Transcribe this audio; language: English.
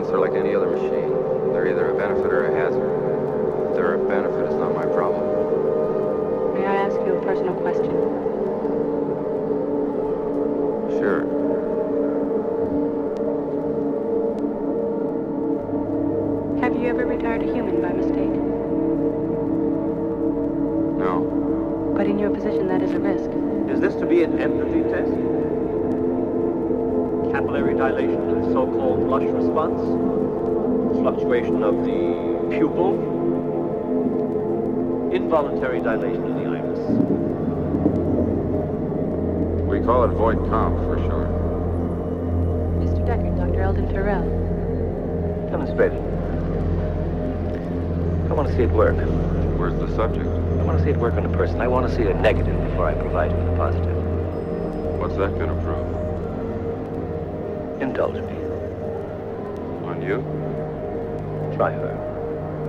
Experiments are like any other machine. They're either a benefit or a hazard. If they're a benefit, it's not my problem. May I ask you a personal question? Sure. Have you ever retired a human by mistake? No. But in your position, that is a risk. Is this to be an empathy test? Capillary dilation to the so-called blush response? Fluctuation of the pupil? Involuntary dilation of the iris? We call it void comp for short. Mr. Deckard, Dr. Eldon Terrell. Demonstrate it. I want to see it work. Where's the subject? I want to see it work on a person. I want to see a negative before I provide him with a positive. What's that gonna prove? Indulge me. On you? Try her.